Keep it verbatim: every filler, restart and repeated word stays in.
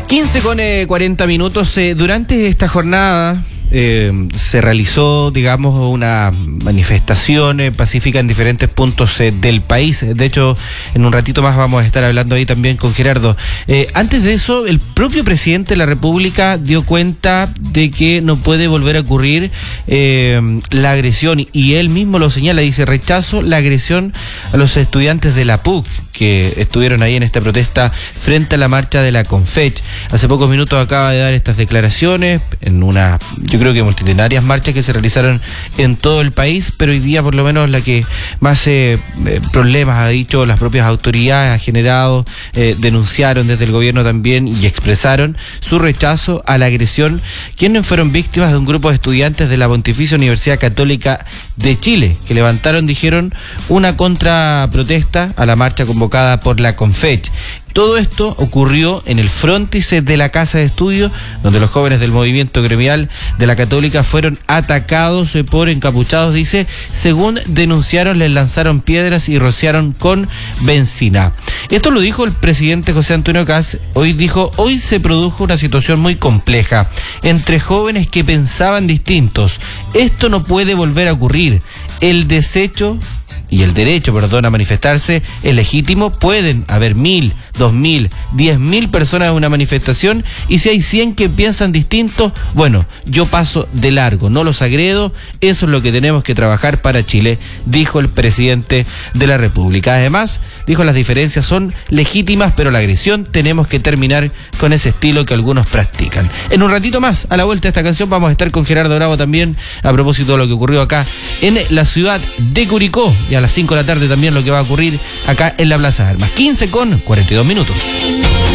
quince con cuarenta minutos. Eh, durante esta jornada eh, se realizó, digamos, una manifestación eh, pacífica en diferentes puntos eh, del país. De hecho, en un ratito más vamos a estar hablando ahí también con Gerardo. Eh, antes de eso, el propio presidente de la República dio cuenta de que no puede volver a ocurrir eh, la agresión, y él mismo lo señala, dice: rechazo la agresión a los estudiantes de la P U C que estuvieron ahí en esta protesta frente a la marcha de la Confech. Hace pocos minutos acaba de dar estas declaraciones en una, yo creo que multitudinarias marchas que se realizaron en todo el país, pero hoy día por lo menos la que más eh, problemas ha dicho las propias autoridades, ha generado, eh, denunciaron desde el gobierno también y expresaron su rechazo a la agresión, quienes fueron víctimas de un grupo de estudiantes de la Pontificia Universidad Católica de Chile, que levantaron, dijeron, una contraprotesta a la marcha convocada por la Confech. Todo esto ocurrió en el fróntice de la Casa de Estudio, donde los jóvenes del movimiento gremial de la Católica fueron atacados por encapuchados, dice. Según denunciaron, les lanzaron piedras y rociaron con benzina. Esto lo dijo el presidente José Antonio Kast. Hoy dijo, hoy se produjo una situación muy compleja entre jóvenes que pensaban distintos. Esto no puede volver a ocurrir. El desecho y el derecho, perdón, a manifestarse es legítimo. Pueden haber mil, dos mil, diez mil personas en una manifestación, y si hay cien que piensan distinto, bueno, yo paso de largo, no los agredo. Eso es lo que tenemos que trabajar para Chile, dijo el presidente de la República. Además, dijo, las diferencias son legítimas, pero la agresión tenemos que terminar con ese estilo que algunos practican. En un ratito más, a la vuelta de esta canción, vamos a estar con Gerardo Bravo también a propósito de lo que ocurrió acá en la ciudad de Curicó, y a las cinco de la tarde también lo que va a ocurrir acá en la Plaza de Armas. quince con cuarenta y dos minutos.